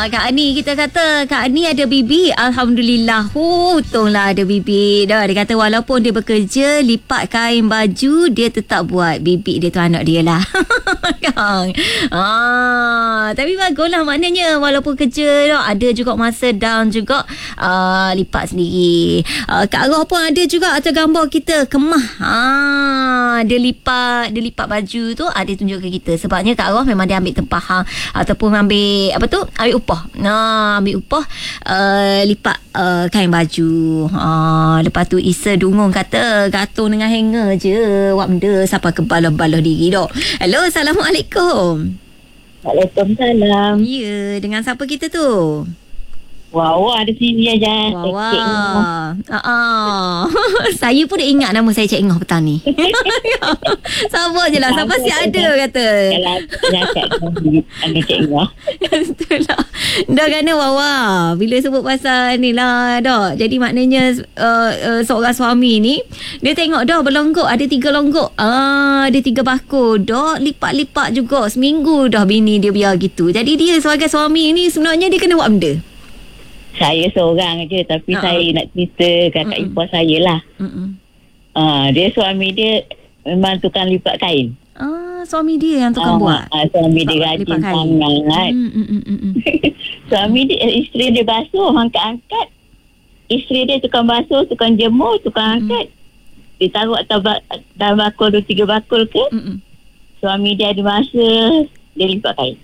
Kak Ani, kita kata Kak Ani ada bibi. Alhamdulillah. Untunglah ada bibi. Dah, dia kata walaupun dia bekerja lipat kain baju, dia tetap buat. Bibi dia tu anak dia lah. Kang. Tapi baguslah maknanya walaupun kerja dah, ada juga masa down juga lipat sendiri. Kak Arwah pun ada juga atas gambar kita kemah. Dia lipat baju tu, dia tunjuk ke kita. Sebabnya Kak Arwah memang dia ambil tempah ataupun ambil ambil upah. Ambil upah lipat kain baju. Lepas tu Isa Dungung kata gantung dengan hanger je. Wak benda sampai ke balah-balah diri dok. Hello, Assalamualaikum. Waalaikumsalam. Ya, dengan siapa kita tu? Wah, ada sini aja. Wah. Saya pun dah ingat nama saya Cik Ngah petang ni. Sabar je lah. Siapa si ada kata. Ada Cik Ngah. Betul lah. Dah kerana Wawa bila sebut pasal ni lah dah. Jadi maknanya seorang suami ni dia tengok dah berlonggok. Ada 3 longgok. Ada 3 bakul. Dah lipat-lipat juga. Seminggu dah bini dia biar gitu. Jadi dia sebagai suami ni sebenarnya dia kena buat benda. Saya seorang je, tapi saya nak cerita kakak ipar saya lah. Dia suami dia memang tukang lipat kain. Suami dia yang tukang buat. Suami dia rajin sangat. Suami dia, isteri dia basuh, angkat-angkat. Isteri dia tukang basuh, tukang jemur, tukang angkat. Dia taruh atas bakul 2-3 bakul ke. Suami dia ada masa, dia lipat kain.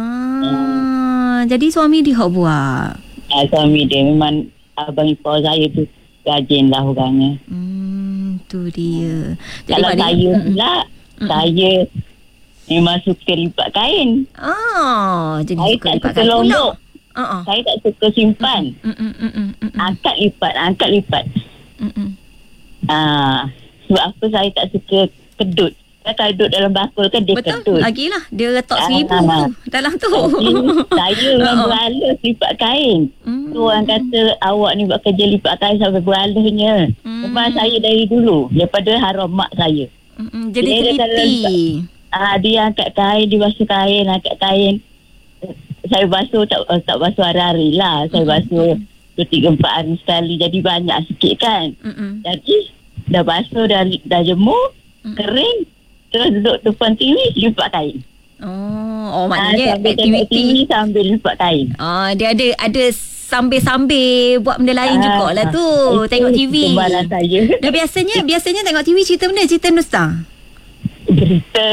Jadi suami dia buat. Suami dia memang abang ipar saya tu rajin lah orangnya. Tu dia. Jadi kalau saya pula, saya memang suka lipat kain. Jadi saya suka tak lipat suka kain lombok. Saya tak suka simpan. Angkat lipat. Sebab apa saya tak suka kedut. Kalau duduk dalam bakul kan dia betul, kedut. Lagilah dia retak 1000 tu dalam tu. Saya memang beralus lipat kain. Tu orang kata awak ni buat kerja lipat kain sampai beralusnya. Memang saya dari dulu daripada haram mak saya. Jadi teliti. Dia angkat kain, dia basuh kain, angkat kain. Saya basuh tak basuh hari-hari lah. Saya basuh 2-3-4 hari sekali. Jadi banyak sikit kan. Jadi dah basuh, dah jemur, kering. Terus duduk depan TV, lipat kain. Maknanya aktiviti sambil lipat kain. Dia ada sambil-sambil buat benda lain jugalah tu. Tengok TV. Kembaran saya. Dan biasanya tengok TV cerita benda, cerita Nusta. Berita.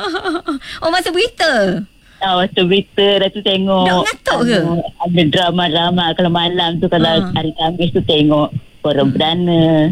Masa berita. Waktu berita dah tu tengok. Dah mengatuk ke? Ada drama-drama. Kalau malam tu, kalau hari Khamis tu tengok Forum Perdana.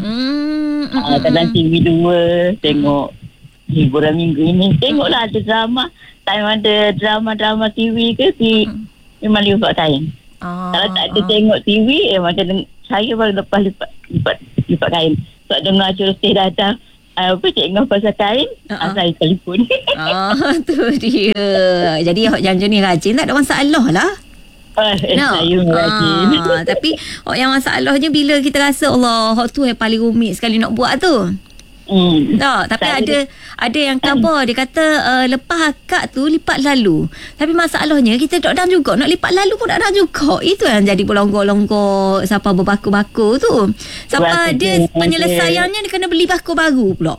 Dalam TV 2 tengok hiburan minggu ini. Tengoklah ada drama. Time ada drama-drama TV ke memang lipat kain. Kalau tak ada tengok TV, macam saya baru lepas lipat kain. Sebab dengar curutih datang, Cik Ngah pasal kain, saya telefon. Tu dia. Jadi yang ni rajin, tak ada masalah lah. Saya rajin. Tapi yang masalahnya bila kita rasa Allah, tu yang paling rumit sekali nak buat tu. Tapi ada yang khabar dia kata lepas akad tu lipat lalu. Tapi masalahnya kita tak ada juga nak lipat lalu pun tak ada juga. Itu yang jadi berlonggok-longgok sampai berbaku-baku tu. Sampai dia penyelesaiannya dia kena beli baku baru pula.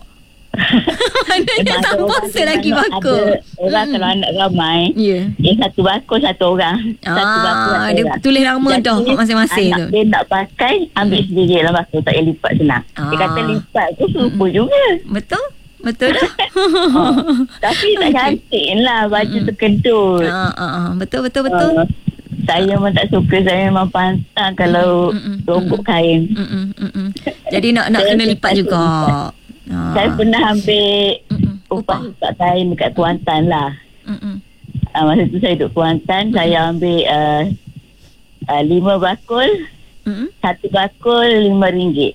Maknanya tak puasa lagi bakul. Orang kalau anak ramai, dia satu bakul satu orang. Satu bakul satu dia orang. Tulis nama dah masing-masing tu. Dia nak pakai, ambil sendiri dalam bakul. Tak payah lipat senang. Dia kata lipat tu subuh juga. Betul dah. Tapi tak cantik lah baju tu kedut. Betul. Saya memang tak suka. Saya memang pantang kalau rombok kain. Jadi nak kena lipat juga. Saya pernah ambil upah lipat kain dekat Kuantan lah. Masa tu saya duduk Kuantan. Saya ambil 5 bakul. 1 bakul RM5.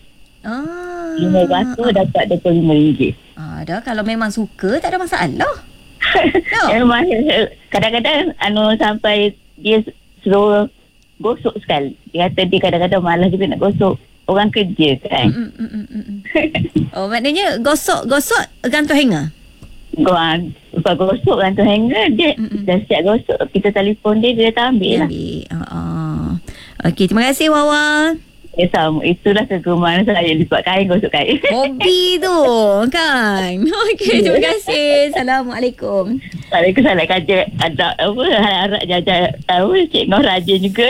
5 bakul dapat RM25. Dah kalau memang suka tak ada masalah. Memang kadang-kadang sampai dia suruh gosok sekali. Dia kata dia kadang-kadang malas juga nak gosok. Orang kerja kan. Maknanya gosok gantung hanger. Kau gosok kan tu hanger. Dia dah siap gosok. Kita telefon dia datang ambil lah. Okey, terima kasih Wawa. Sama. Itulah kegemaran saya, lipat kain, gosok kain. Hobi tu kan. Okey, terima kasih. Assalamualaikum. Waalaikumsalam. Kaja ada apa, harap jaja tahu Cik Noh rajin juga.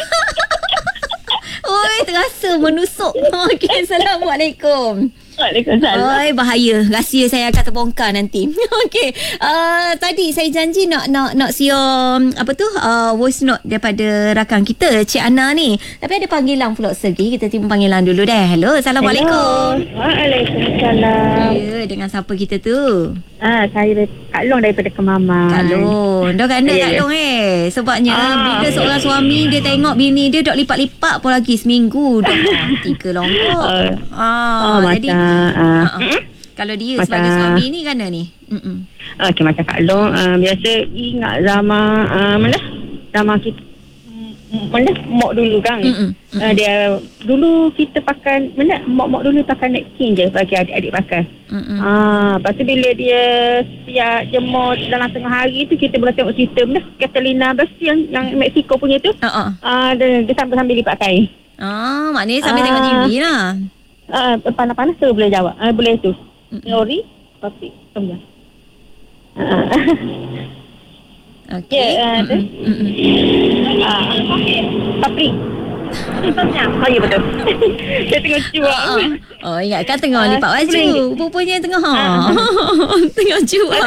Oi, terasa menusuk. Okey, Assalamualaikum. Waalaikumsalam. Oi, bahaya. Rahsia saya akan terbongkar nanti. Okey. Tadi saya janji nak siom voice note daripada rakan kita Cik Ana ni. Tapi ada panggilan pula segi. Kita timbul panggilan dulu deh. Hello, Assalamualaikum. Waalaikumsalam. Ya, dengan siapa kita tu? Saya Kak Long daripada Kemaman. Kak Long. Dah kena Kak Long sebabnya bila seorang suami dia tengok bini dia dok lipat-lipat pun lagi seminggu dah 3 longkok. Jadi kalau dia sebagai suami ni kan ni. Okey, macam Kak Long biasa ingat zaman kita mok dulu kan. Dia dulu kita pakai mok dulu pakai napkin je bagi adik-adik pakai. Lepas tu bila dia siap jemur dalam tengah hari tu, kita boleh tengok sistem dah Catalina bersih yang Mexico punya tu. Dia sambil lipat kain. Maknanya sambil tengok TV lah. Panas-panas tu boleh jawab. Boleh tu. Nori, papi, tom yum. Okey. Papi. Tom yum. Oh ya, betul. Dia tengah cuak. Ingat kan tengah lipat baju. Rupanya tengah tengah cuak.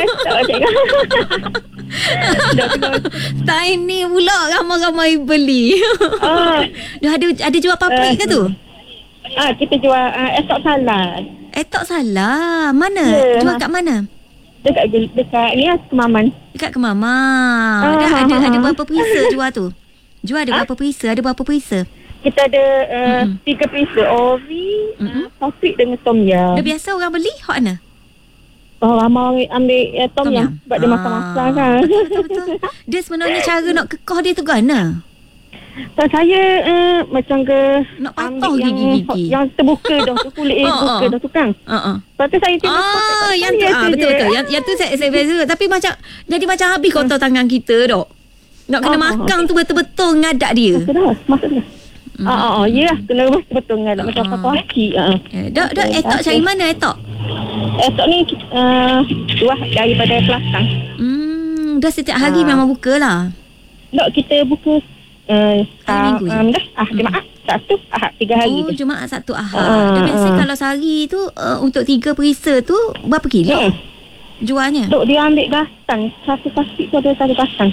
Time ni pula ramai-ramai beli. Dah ada jual paprik ke tu? Kita jual esok salad. Etok salah. Mana? Jual kat mana? Dekat ni Kemaman. Dekat Kemaman. Dah ada berapa perisa jual tu? Jual ada berapa perisa? Ada berapa perisa? Kita ada 3 perisa. Ori, paprik dengan tom yum. Dah biasa orang beli? Hot mana? Ramai ambil tom yum. Sebab dia masak-masak kan. Betul. Dia sebenarnya cara nak kekoh dia tu kan? Saya macam ke nak patah gigi-gigi yang terbuka dah tu, kulit terbuka dah tu kan. Lepas tu saya tengok yang tu betul-betul. Yang tu saya biasa. Tapi macam jadi macam habis kotor tangan kita dok. Nak kena makan tu betul-betul ngadak dia. Masuk dah. Ya, kena betul-betul ngadak macam apa hati. Dok etok cari mana etok? Etok ni buah daripada Kelantan. Dah setiap hari memang buka lah. Dok kita buka hari minggu je? Jumaat, Sabtu, Ahad, 3 hari je. Jumaat, Sabtu, Ahad. Dan biasa kalau sehari tu untuk 3 perisa tu berapa kilo jualnya? Dok dia ambil gasang. Satu plastik tu ada 1 gasang.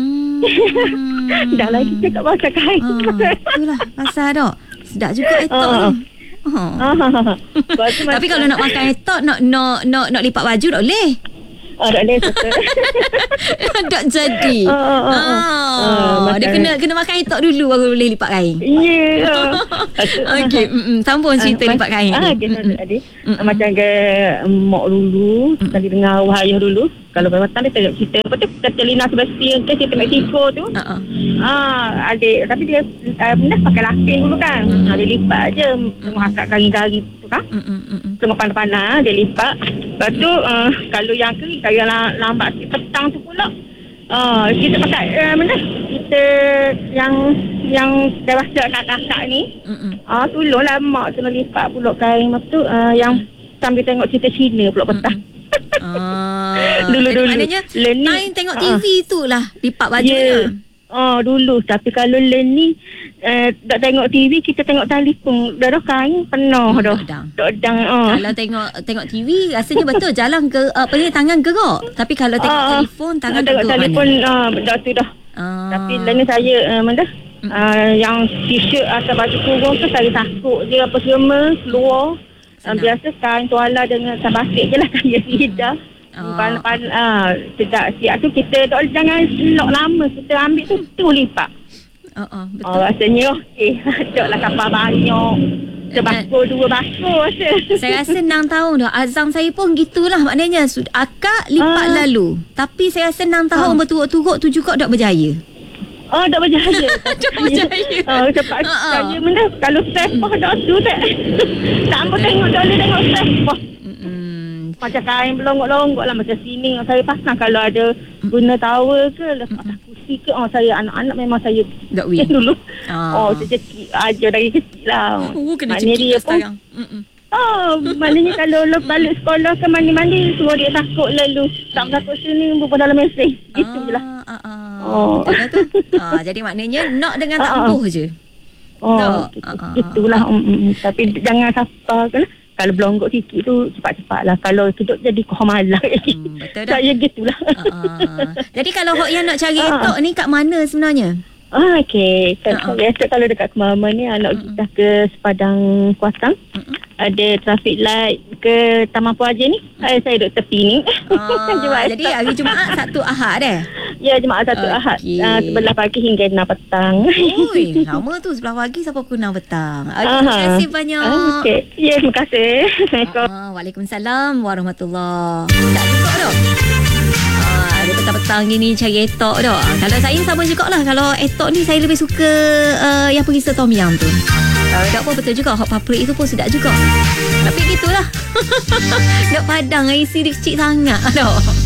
Dah lagi cakap pasal kain. Itulah pasal dok. Sedap juga etok ni. Tapi kalau nak makan etok, nak lipat baju tak boleh. Tak boleh. Tak jadi. Dia kena makan etok dulu baru boleh lipat kain. Ya. Okey, sambung cerita lipat kain. Macam ke mak dulu, tadi dengar wahayah dulu. Kalau berwatan dia tengok cerita apa tu, Catalina Sebastian ke cerita Mexico tu. Adik tapi dia pakai lapin dulu kan. Dia lipat je mengangkat kain-kain tu kan. Tengok panas-panas dia lipat. Lepas tu kalau yang kering, kalau lambat sikit petang tu pula kita pakai kita yang dewasa nak kakak ni tolonglah mak kena lipat pula kain tu yang sambil tengok cerita Cina pula petang. Dulu-dulu maknanya time tengok TV tu lah lipat baju dulu. Tapi kalau ni tak tengok TV, kita tengok telefon dah kain penuh dah. Kalau tengok TV rasanya betul jalan ke tangan gerak. Tapi kalau tengok telefon tangan tengok telefon dah tu dah. Tapi lain saya yang t-shirt atau baju kurung tu saya takut je apa semua keluar. Biasa kain tuala dengan sabasik je lah saya lidah. Sedap siap tu kita jangan lock lama, kita ambil tu lipat. Betul. Rasanya tak lah kapal banyak. Sebakul 2 bakul rasa. Saya rasa 6 tahun dah. Azam saya pun gitulah. Maknanya akak lipat lalu. Tapi saya rasa 6 tahun berturut-turut tu juga tak berjaya. Tak berjaya. Tak berjaya. Cepat saya mana kalau stress dah tu tak. Tak apa tengok tengok stress. macam kain berlonggok-longgok lah. Macam sini saya pasang kalau ada guna towel ke, lepas kursi ke. Saya anak-anak memang saya tak win dulu. Saya cekik aja dari kecil lah. Kena cekik lah sekarang. Maknanya kalau balik sekolah ke mandi-mandi, suruh dia takut lalu. Tak takut sini, bubuh dalam mesin. Itu je lah. Jadi maknanya nak dengan tak embuh je. Itulah. Tapi jangan sapa kan. Kalau berlonggok sikit tu cepat-cepat lah. Kalau duduk jadi kohmalah. Betul dah. Saya gitulah. Jadi kalau hok yang nak cari etok ni kat mana sebenarnya? Okey. Kalau dekat Kemama ni anak kita ke Sepadang Kuatang. Ada traffic light ke Taman Puaja ni. Saya duduk tepi ni. Jadi hari Jumaat Sabtu Ahad Ya, Jumaat Sabtu Ahad. 11 pagi hingga 6 petang. Ui, lama tu 11 pagi sampai pukul 6 petang. Terima kasih banyak. Okey. Ya, terima kasih. Assalamualaikum. Waalaikumsalam warahmatullahi. Tak cukup dah. Dia petang-petang gini cari etok dah. Kalau saya sama jugalah. Kalau etok ni saya lebih suka yang perisa tom yum tu. Tak pun betul juga. Hot paprik itu pun sedap juga. Tapi gitulah. Nak padang isi dia kecil sangat dah.